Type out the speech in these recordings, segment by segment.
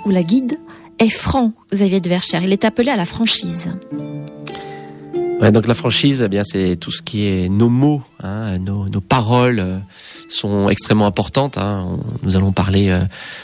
ou la guide est franc, Xavier de Verschère. Il est appelé à la franchise. Ouais, donc la franchise, eh bien, c'est tout ce qui est nos mots, hein, nos paroles sont extrêmement importantes. Hein. Nous allons parler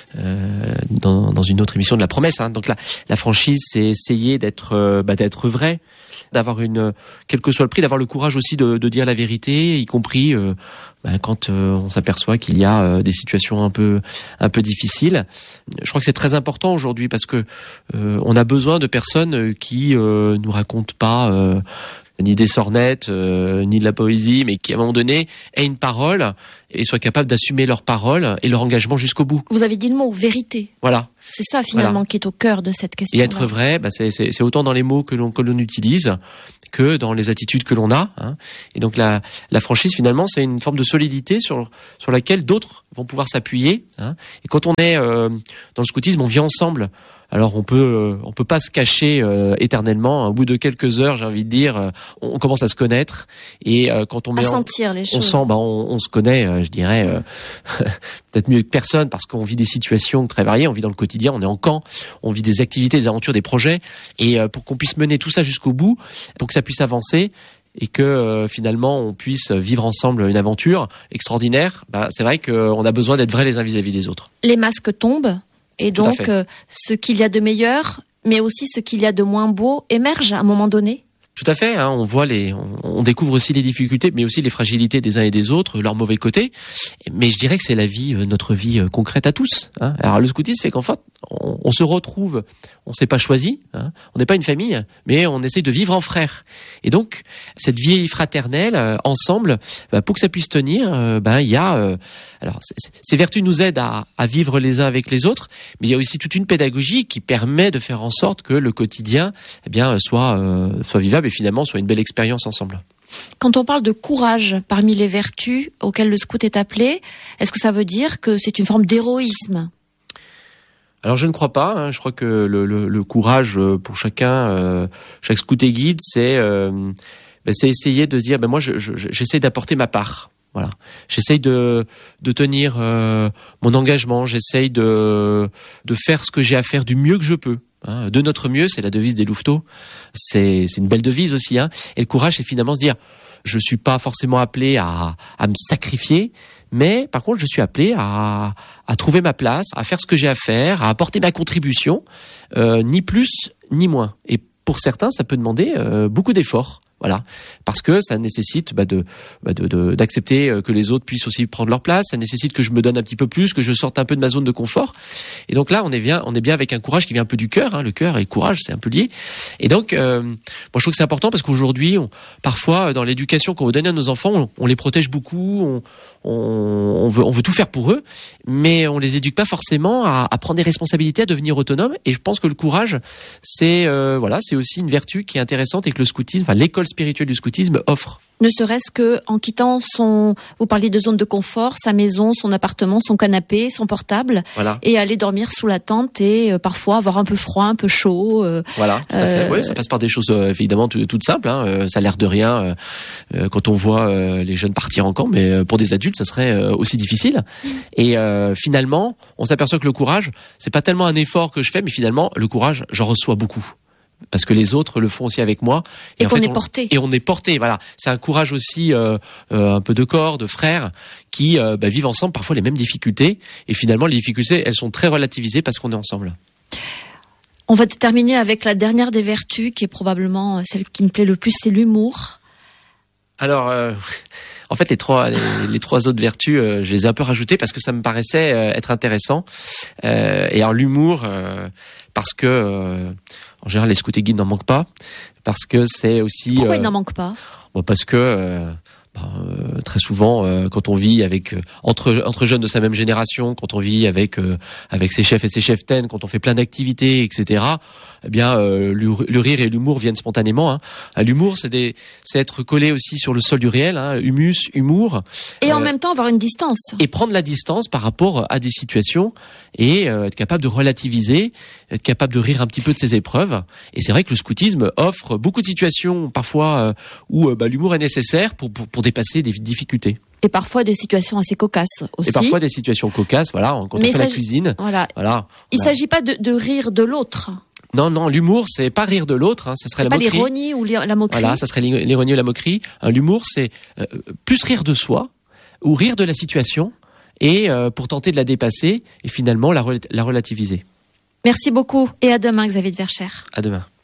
dans une autre émission de la promesse. Hein. Donc la franchise, c'est essayer d'être vrai, d'avoir quel que soit le prix, d'avoir le courage aussi de dire la vérité, y compris quand on s'aperçoit qu'il y a des situations un peu difficiles. Je crois que c'est très important aujourd'hui parce que on a besoin de personnes qui nous racontent pas ni des sornettes, ni de la poésie, mais qui à un moment donné aient une parole et soient capables d'assumer leur parole et leur engagement jusqu'au bout. Vous avez dit le mot vérité. Voilà. C'est ça finalement qui est au cœur de cette question. Et être vrai, c'est autant dans les mots que l'on utilise que dans les attitudes que l'on a. Hein. Et donc la franchise finalement, c'est une forme de solidité sur laquelle d'autres vont pouvoir s'appuyer. Hein. Et quand on est dans le scoutisme, on vit ensemble. Alors on peut pas se cacher éternellement. Au bout de quelques heures, j'ai envie de dire, on commence à se connaître et quand on met sentir les choses. On sent, on se connaît, je dirais peut-être mieux que personne parce qu'on vit des situations très variées. On vit dans le quotidien, on est en camp, on vit des activités, des aventures, des projets et pour qu'on puisse mener tout ça jusqu'au bout, pour que ça puisse avancer. Et que finalement on puisse vivre ensemble une aventure extraordinaire. C'est vrai qu'on a besoin d'être vrais les uns vis-à-vis des autres. Les masques tombent. Et donc, ce qu'il y a de meilleur, mais aussi ce qu'il y a de moins beau, émerge à un moment donné. Tout à fait. Hein, on découvre aussi les difficultés, mais aussi les fragilités des uns et des autres, leurs mauvais côtés. Mais je dirais que c'est la vie, notre vie concrète à tous. Hein. Alors le scoutisme fait qu'en fait, on se retrouve. On s'est pas choisi. Hein. On n'est pas une famille, mais on essaye de vivre en frères. Et donc cette vie fraternelle ensemble, pour que ça puisse tenir, il y a. Alors ces vertus nous aident à vivre les uns avec les autres, mais il y a aussi toute une pédagogie qui permet de faire en sorte que le quotidien, soit vivable et finalement soit une belle expérience ensemble. Quand on parle de courage parmi les vertus auxquelles le scout est appelé, est-ce que ça veut dire que c'est une forme d'héroïsme ? Alors je ne crois pas. Hein. Je crois que le courage pour chacun, chaque scout et guide, c'est essayer de se dire, moi j'essaie d'apporter ma part. Voilà, j'essaye de tenir mon engagement. J'essaye de faire ce que j'ai à faire du mieux que je peux. Hein. De notre mieux, c'est la devise des louveteaux. C'est une belle devise aussi. Hein. Et le courage, c'est finalement se dire, je suis pas forcément appelé à me sacrifier. Mais par contre, je suis appelé à trouver ma place, à faire ce que j'ai à faire, à apporter ma contribution, ni plus ni moins. Et pour certains, ça peut demander beaucoup d'efforts. Voilà, parce que ça nécessite d'accepter que les autres puissent aussi prendre leur place. Ça nécessite que je me donne un petit peu plus, que je sorte un peu de ma zone de confort. Et donc là, on est bien avec un courage qui vient un peu du cœur. Hein. Le cœur et le courage, c'est un peu lié. Et donc, moi, je trouve que c'est important parce qu'aujourd'hui, parfois, dans l'éducation qu'on veut donner à nos enfants, on les protège beaucoup. On veut tout faire pour eux, mais on les éduque pas forcément à prendre des responsabilités, à devenir autonomes. Et je pense que le courage, c'est aussi une vertu qui est intéressante et que le scoutisme, l'école spirituelle du scoutisme offre. Ne serait-ce que en quittant vous parliez de zone de confort, sa maison, son appartement, son canapé, son portable, voilà. Et aller dormir sous la tente et parfois avoir un peu froid, un peu chaud. Voilà, tout à fait. Oui, ça passe par des choses évidemment toutes simples. Hein. Ça a l'air de rien quand on voit les jeunes partir en camp, mais pour des adultes, ça serait aussi difficile. Et finalement, on s'aperçoit que le courage, c'est pas tellement un effort que je fais, mais finalement, le courage, j'en reçois beaucoup. Parce que les autres le font aussi avec moi. Et qu'on est porté. Et on est porté, voilà. C'est un courage aussi un peu de corps, de frères, qui vivent ensemble parfois les mêmes difficultés. Et finalement, les difficultés, elles sont très relativisées parce qu'on est ensemble. On va terminer avec la dernière des vertus, qui est probablement celle qui me plaît le plus, c'est l'humour. Alors, en fait, les trois autres vertus, je les ai un peu rajoutées parce que ça me paraissait être intéressant. Et alors l'humour, parce que en général, les scouts et guides n'en manquent pas, parce que c'est aussi... Pourquoi ils n'en manquent pas ? Parce que très souvent, quand on vit avec entre jeunes de sa même génération, quand on vit avec ses chefs et ses cheftaines, quand on fait plein d'activités, etc. Eh bien, le rire et l'humour viennent spontanément. Hein. L'humour, c'est être collé aussi sur le sol du réel. Hein. Humus, humour. Et en même temps avoir une distance. Et prendre la distance par rapport à des situations et être capable de relativiser, être capable de rire un petit peu de ses épreuves. Et c'est vrai que le scoutisme offre beaucoup de situations parfois où l'humour est nécessaire pour pour dépasser des difficultés. Et parfois des situations assez cocasses aussi. Et parfois des situations cocasses, voilà, quand on fait la cuisine. Voilà. Il s'agit pas de rire de l'autre. Non, l'humour, c'est pas rire de l'autre, ça serait la moquerie. Pas l'ironie ou la moquerie. Voilà, ça serait l'ironie ou la moquerie. L'humour, c'est plus rire de soi ou rire de la situation et pour tenter de la dépasser et finalement la relativiser. Merci beaucoup et à demain, Xavier de Verschère. À demain.